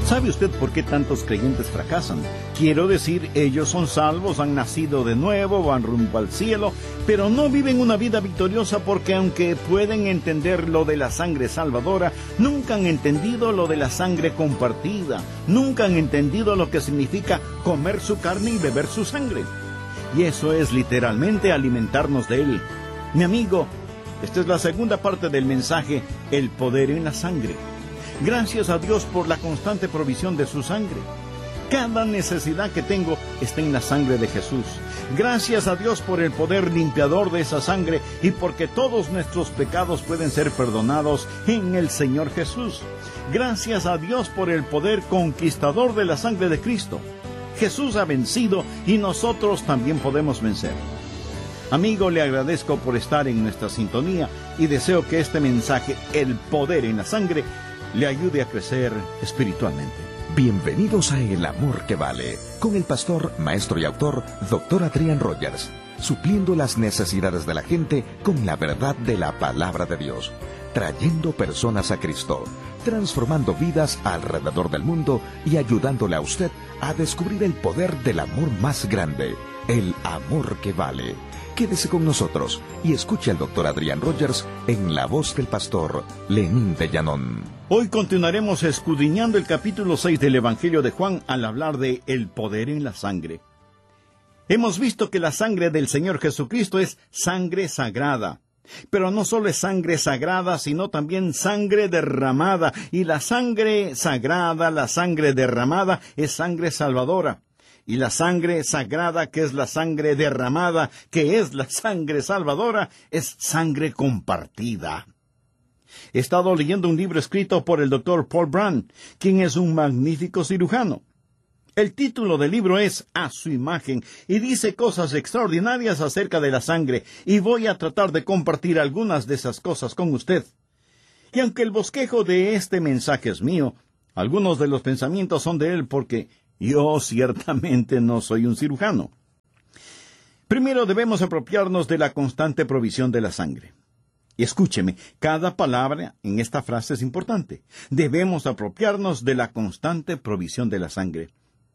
¿Sabe usted por qué tantos creyentes fracasan? Quiero decir, ellos son salvos, han nacido de nuevo, van rumbo al cielo, pero no viven una vida victoriosa porque aunque pueden entender lo de la sangre salvadora, nunca han entendido lo de la sangre compartida, nunca han entendido lo que significa comer su carne y beber su sangre. Y eso es literalmente alimentarnos de Él. Mi amigo, esta es la segunda parte del mensaje, el poder en la sangre. Gracias a Dios por la constante provisión de su sangre. Cada necesidad que tengo está en la sangre de Jesús. Gracias a Dios por el poder limpiador de esa sangre y porque todos nuestros pecados pueden ser perdonados en el Señor Jesús. Gracias a Dios por el poder conquistador de la sangre de Cristo. Jesús ha vencido y nosotros también podemos vencer. Amigo, le agradezco por estar en nuestra sintonía y deseo que este mensaje, el poder en la sangre, le ayude a crecer espiritualmente. Bienvenidos a El Amor que Vale, con el pastor, maestro y autor, Dr. Adrian Rogers, supliendo las necesidades de la gente con la verdad de la palabra de Dios, trayendo personas a Cristo, transformando vidas alrededor del mundo y ayudándole a usted a descubrir el poder del amor más grande, el amor que vale. Quédese con nosotros y escuche al Dr. Adrian Rogers en la voz del pastor Lenín de Llanón. Hoy continuaremos escudriñando el capítulo 6 del Evangelio de Juan al hablar de el poder en la sangre. Hemos visto que la sangre del Señor Jesucristo es sangre sagrada. Pero no solo es sangre sagrada, sino también sangre derramada. Y la sangre sagrada, la sangre derramada, es sangre salvadora. Y la sangre sagrada, que es la sangre derramada, que es la sangre salvadora, es sangre compartida. He estado leyendo un libro escrito por el Dr. Paul Brand, quien es un magnífico cirujano. El título del libro es A su imagen, y dice cosas extraordinarias acerca de la sangre, y voy a tratar de compartir algunas de esas cosas con usted. Y aunque el bosquejo de este mensaje es mío, algunos de los pensamientos son de él porque yo ciertamente no soy un cirujano. Primero debemos apropiarnos de la constante provisión de la sangre. Y escúcheme, cada palabra en esta frase es importante. Debemos apropiarnos de la constante provisión de la sangre.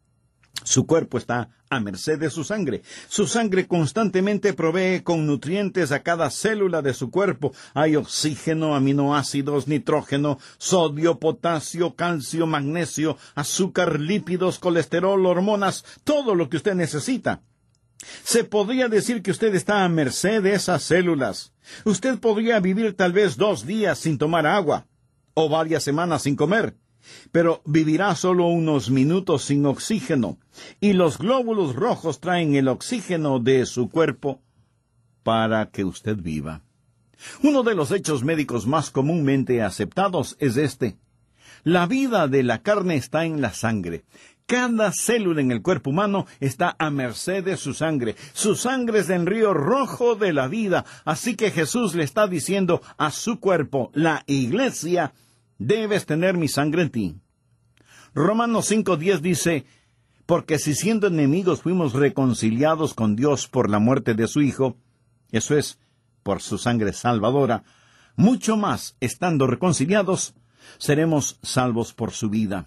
Su cuerpo está a merced de su sangre. Su sangre constantemente provee con nutrientes a cada célula de su cuerpo. Hay oxígeno, aminoácidos, nitrógeno, sodio, potasio, calcio, magnesio, azúcar, lípidos, colesterol, hormonas, todo lo que usted necesita. Se podría decir que usted está a merced de esas células. Usted podría vivir tal vez 2 días sin tomar agua, o varias semanas sin comer. Pero vivirá solo unos minutos sin oxígeno, y los glóbulos rojos traen el oxígeno de su cuerpo para que usted viva. Uno de los hechos médicos más comúnmente aceptados es este. La vida de la carne está en la sangre. Cada célula en el cuerpo humano está a merced de su sangre. Su sangre es el río rojo de la vida, así que Jesús le está diciendo a su cuerpo, la iglesia, debes tener mi sangre en ti. Romanos 5:10 dice, porque si siendo enemigos fuimos reconciliados con Dios por la muerte de su Hijo, eso es, por su sangre salvadora, mucho más, estando reconciliados, seremos salvos por su vida.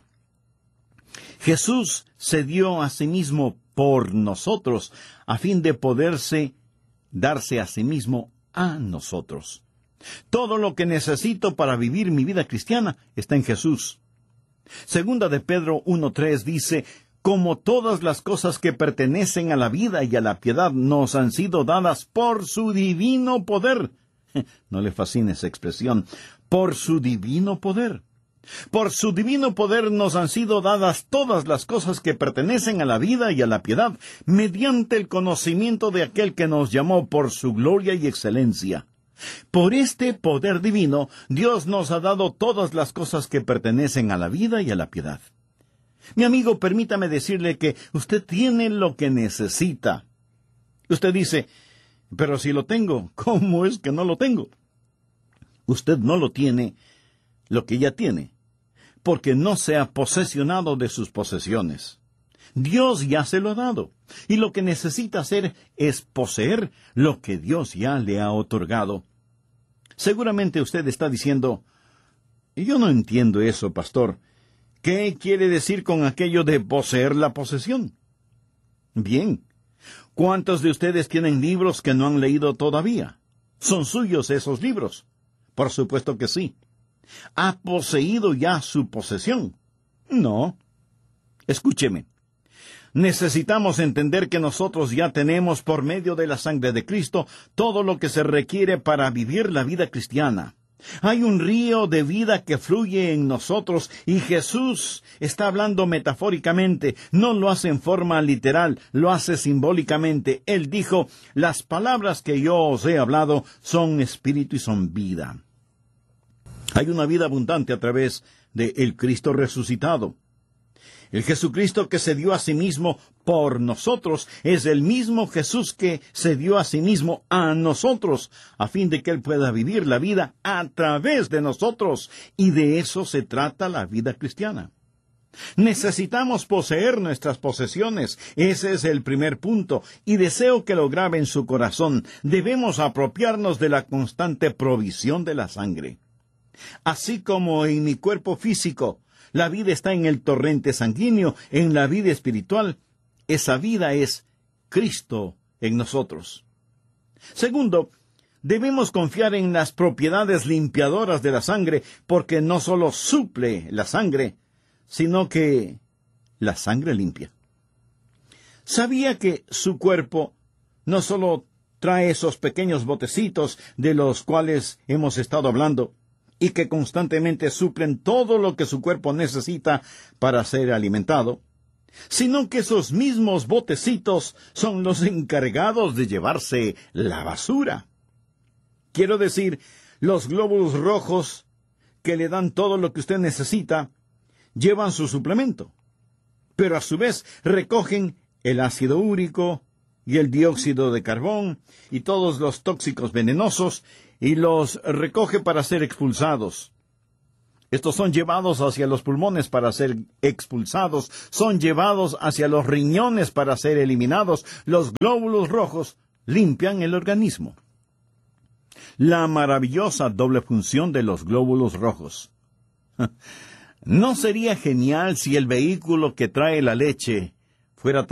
Jesús se dio a sí mismo por nosotros, a fin de poderse darse a sí mismo a nosotros. Todo lo que necesito para vivir mi vida cristiana está en Jesús. Segunda de Pedro 1:3 dice, como todas las cosas que pertenecen a la vida y a la piedad nos han sido dadas por su divino poder. No le fascina esa expresión, por su divino poder. Por su divino poder nos han sido dadas todas las cosas que pertenecen a la vida y a la piedad, mediante el conocimiento de aquel que nos llamó por su gloria y excelencia. Por este poder divino, Dios nos ha dado todas las cosas que pertenecen a la vida y a la piedad. Mi amigo, permítame decirle que usted tiene lo que necesita. Usted dice, pero si lo tengo, ¿cómo es que no lo tengo? Usted no lo tiene, lo que ya tiene, porque no se ha posesionado de sus posesiones. Dios ya se lo ha dado, y lo que necesita hacer es poseer lo que Dios ya le ha otorgado. Seguramente usted está diciendo, yo no entiendo eso, pastor. ¿Qué quiere decir con aquello de poseer la posesión? Bien, ¿cuántos de ustedes tienen libros que no han leído todavía? ¿Son suyos esos libros? Por supuesto que sí. ¿Ha poseído ya su posesión? No. Escúcheme. Necesitamos entender que nosotros ya tenemos por medio de la sangre de Cristo todo lo que se requiere para vivir la vida cristiana. Hay un río de vida que fluye en nosotros y Jesús está hablando metafóricamente, no lo hace en forma literal, lo hace simbólicamente. Él dijo, las palabras que yo os he hablado son espíritu y son vida. Hay una vida abundante a través de el Cristo resucitado. El Jesucristo que se dio a sí mismo por nosotros es el mismo Jesús que se dio a sí mismo a nosotros, a fin de que Él pueda vivir la vida a través de nosotros. Y de eso se trata la vida cristiana. Necesitamos poseer nuestras posesiones. Ese es el primer punto, y deseo que lo grabe en su corazón. Debemos apropiarnos de la constante provisión de la sangre. Así como en mi cuerpo físico, la vida está en el torrente sanguíneo, en la vida espiritual, esa vida es Cristo en nosotros. Segundo, debemos confiar en las propiedades limpiadoras de la sangre, porque no solo suple la sangre, sino que la sangre limpia. ¿Sabía que su cuerpo no solo trae esos pequeños botecitos de los cuales hemos estado hablando, y que constantemente suplen todo lo que su cuerpo necesita para ser alimentado, sino que esos mismos botecitos son los encargados de llevarse la basura? Quiero decir, los glóbulos rojos que le dan todo lo que usted necesita, llevan su suplemento, pero a su vez recogen el ácido úrico y el dióxido de carbón y todos los tóxicos venenosos y los recoge para ser expulsados. Estos son llevados hacia los pulmones para ser expulsados, son llevados hacia los riñones para ser eliminados. Los glóbulos rojos limpian el organismo. La maravillosa doble función de los glóbulos rojos. ¿No sería genial si el vehículo que trae la leche fuera